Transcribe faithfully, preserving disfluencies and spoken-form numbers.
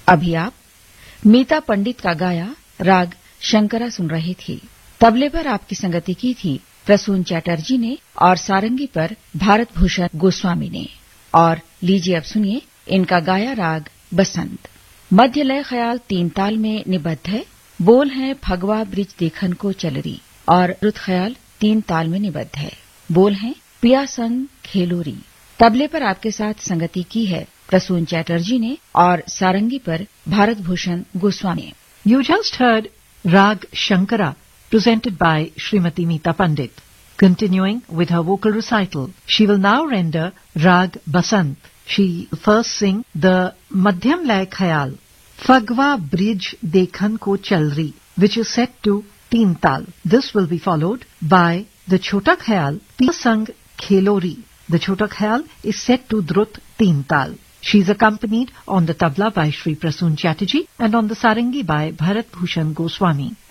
अभी आप मीता पंडित का गाया राग शंकरा सुन रहे थे। तबले पर आपकी संगति की थी प्रसून चैटर्जी ने और सारंगी पर भारत भूषण गोस्वामी ने। और लीजिए अब सुनिए इनका गाया राग बसंत। मध्य लय ख्याल तीन ताल में निबद्ध है। बोल हैं फगवा ब्रिज देखन को चलरी और रुत ख्याल तीन ताल में निबद्ध है। बोल हैं पिया संग खेलोरी। तबले पर आपके साथ संगति की है प्रसून चैटर्जी ने और सारंगी पर Bharat Bhushan Goswami. You just heard Rag Shankara presented by Srimati Meeta Pandit. Continuing with her vocal recital, she will now render Rag Basant. She will first sing the Madhyam Lay Khayal, Fagwa Bridge Dekhan Ko Chalri, which is set to Teen Tal. This will be followed by the Chota Khayal, Piya Sang Khelori. The Chota Khayal is set to Drut Teen Tal. She is accompanied on the tabla by Shri Prasoon Chatterjee and on the sarangi by Bharat Bhushan Goswami.